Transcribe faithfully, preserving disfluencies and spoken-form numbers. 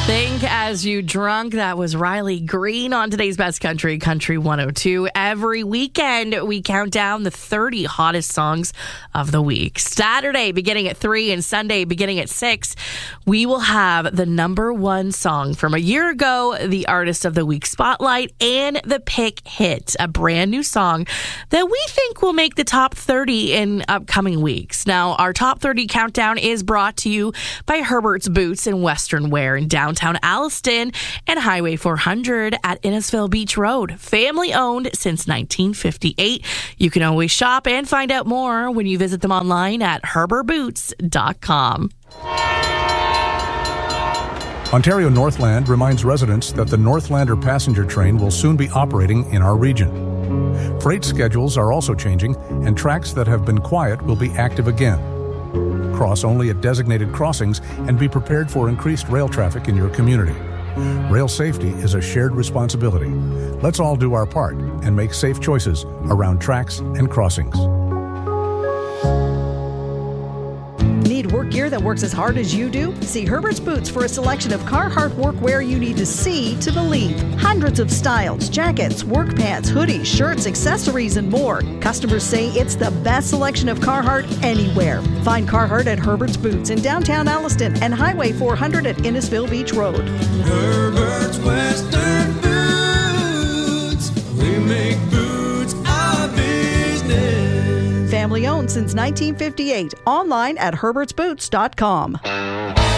Think as you drunk. That was Riley Green on today's Best Country, Country one oh two. Every weekend, we count down the thirty hottest songs of the week. Saturday, beginning at three, and Sunday, beginning at six, we will have the number one song from a year ago, the Artist of the Week Spotlight, and the Pick Hit, a brand new song that we think will make the top thirty in upcoming weeks. Now, our top thirty countdown is brought to you by Herbert's Boots and Western Wear in downtown Alliston and Highway four hundred at Innisfil Beach Road. Family owned since nineteen fifty-eight. You can always shop and find out more when you visit them online at herbert boots dot com. Ontario Northland reminds residents that the Northlander passenger train will soon be operating in our region. Freight schedules are also changing, and tracks that have been quiet will be active again. Cross only at designated crossings and be prepared for increased rail traffic in your community. Rail safety is a shared responsibility. Let's all do our part and make safe choices around tracks and crossings. Need work gear that works as hard as you do? See Herbert's Boots for a selection of Carhartt workwear you need to see to believe. Hundreds of styles, jackets, work pants, hoodies, shirts, accessories, and more. Customers say it's the best selection of Carhartt anywhere. Find Carhartt at Herbert's Boots in downtown Alliston and Highway four hundred at Innisfil Beach Road. Herbert's Western Boots. We make boots our business. Family owned since nineteen fifty-eight. Online at herberts boots dot com.